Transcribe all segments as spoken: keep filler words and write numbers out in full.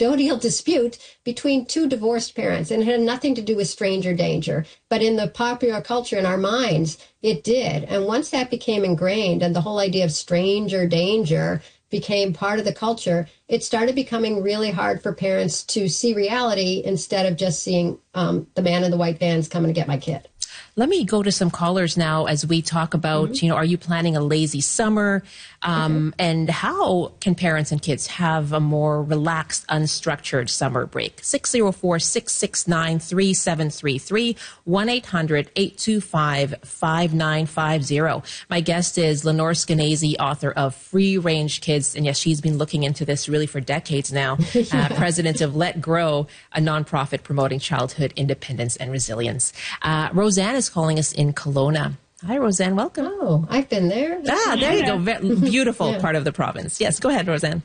custodial dispute between two divorced parents, and it had nothing to do with stranger danger. But in the popular culture, in our minds, it did. And once that became ingrained and the whole idea of stranger danger became part of the culture, it started becoming really hard for parents to see reality instead of just seeing um, the man in the white van's coming to get my kid. Let me go to some callers now as we talk about, mm-hmm. you know, are you planning a lazy summer? Um, okay. And how can parents and kids have a more relaxed, unstructured summer break? six oh four, six six nine, three seven three three, one eight hundred, eight two five, five nine five zero. My guest is Lenore Skenazy, author of Free Range Kids. And yes, she's been looking into this really for decades now. yeah. uh, president of Let Grow, a nonprofit promoting childhood independence and resilience. Uh, Roseanne is calling us in Kelowna. Hi, Roseanne. Welcome. Oh, I've been there. Ah, there you go. Beautiful yeah. part of the province. Yes, go ahead, Roseanne.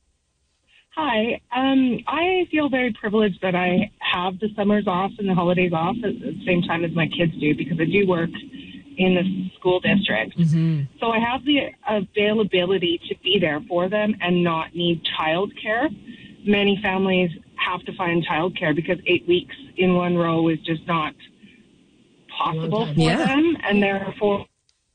Hi. Um, I feel very privileged that I have the summers off and the holidays off at the same time as my kids do, because I do work in the school district. Mm-hmm. So I have the availability to be there for them and not need childcare. Many families have to find childcare because eight weeks in one row is just not possible for yeah. them, and therefore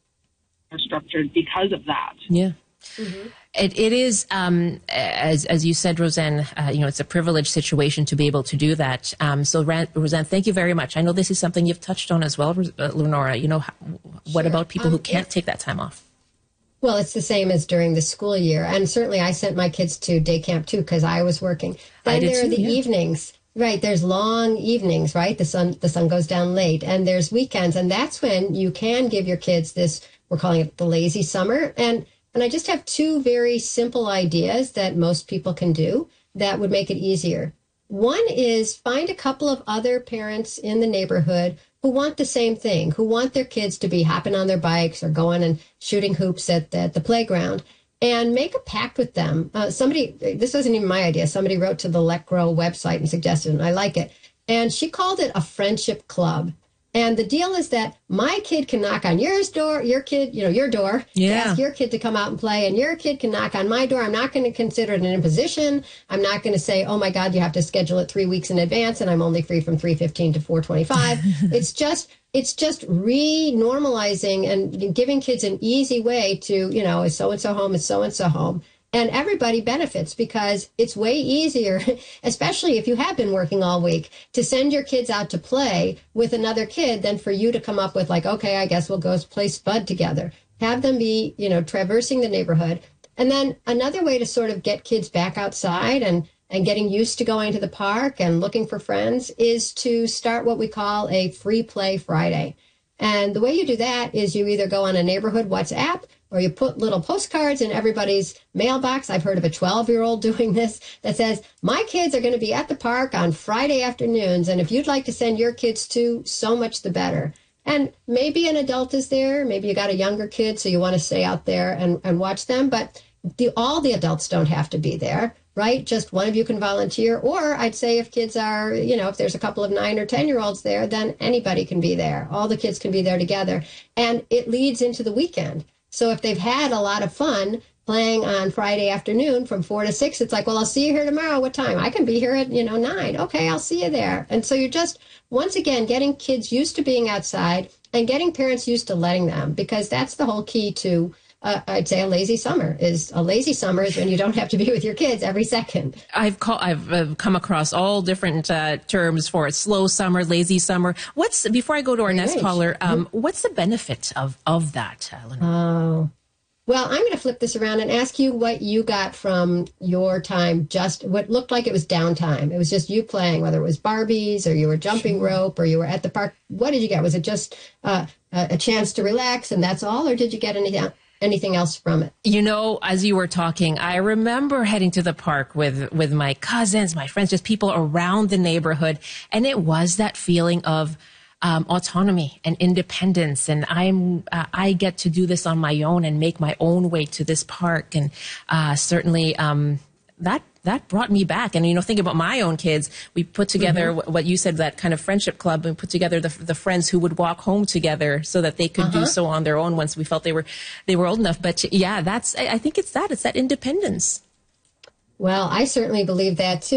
are structured because of that. Yeah. Mm-hmm. It, it is, um, as as you said, Roseanne, uh, you know, it's a privileged situation to be able to do that. Um, so, Ran- Roseanne, thank you very much. I know this is something you've touched on as well, uh, Lenora. You know, what sure. about people um, who can't yeah. take that time off? Well, it's the same as during the school year. And certainly I sent my kids to day camp, too, because I was working. Then I did there too, are the yeah. evenings. Right. There's long evenings, right? The sun, the sun goes down late, and there's weekends. And that's when you can give your kids this, we're calling it the lazy summer. And, and I just have two very simple ideas that most people can do that would make it easier. One is find a couple of other parents in the neighborhood who want the same thing, who want their kids to be hopping on their bikes or going and shooting hoops at the, at the playground. And make a pact with them. Uh, somebody, this wasn't even my idea. Somebody wrote to the Let Grow website and suggested it, and I like it. And she called it a friendship club. And the deal is that my kid can knock on yours door, your kid, you know, your door, yeah. ask your kid to come out and play, and your kid can knock on my door. I'm not going to consider it an imposition. I'm not going to say, oh my God, you have to schedule it three weeks in advance, and I'm only free from three fifteen to four twenty-five. It's just, it's just re-normalizing and giving kids an easy way to, you know, is so-and-so home, is so-and-so home. And everybody benefits because it's way easier, especially if you have been working all week, to send your kids out to play with another kid than for you to come up with like, okay, I guess we'll go play Spud together. Have them be, you know, traversing the neighborhood. And then another way to sort of get kids back outside and, and getting used to going to the park and looking for friends is to start what we call a free play Friday. And the way you do that is you either go on a neighborhood WhatsApp or you put little postcards in everybody's mailbox. I've heard of a twelve-year-old doing this that says, my kids are going to be at the park on Friday afternoons, and if you'd like to send your kids too, so much the better. And maybe an adult is there. Maybe you got a younger kid, so you want to stay out there and, and watch them. But the, all the adults don't have to be there, right? Just one of you can volunteer. Or I'd say if kids are, you know, if there's a couple of nine or ten-year-olds there, then anybody can be there. All the kids can be there together. And it leads into the weekend. So if they've had a lot of fun playing on Friday afternoon from four to six, it's like, well, I'll see you here tomorrow. What time? I can be here at, you know, nine. Okay, I'll see you there. And so you're just, once again, getting kids used to being outside and getting parents used to letting them, because that's the whole key to, uh, I'd say, a lazy summer. Is a lazy summer is when you don't have to be with your kids every second. I've call, I've uh, come across all different uh, terms for it: slow summer, lazy summer. What's before I go to our next Right. caller? Um, what's the benefit of of that, Lenore? Oh, well, I'm going to flip this around and ask you what you got from your time. Just what looked like it was downtime. It was just you playing, whether it was Barbies or you were jumping rope or you were at the park. What did you get? Was it just uh, a chance to relax and that's all, or did you get anything? Anything else from it? You know, as you were talking, I remember heading to the park with, with my cousins, my friends, just people around the neighborhood. And it was that feeling of um, autonomy and independence. And I'm, uh, I get to do this on my own and make my own way to this park. And uh, certainly um, that that brought me back. And, you know, think about my own kids. We put together mm-hmm. what you said, that kind of friendship club, and put together the, the friends who would walk home together so that they could uh-huh. do so on their own once we felt they were, they were old enough. But yeah, that's, I think it's that, it's that independence. Well, I certainly believe that too.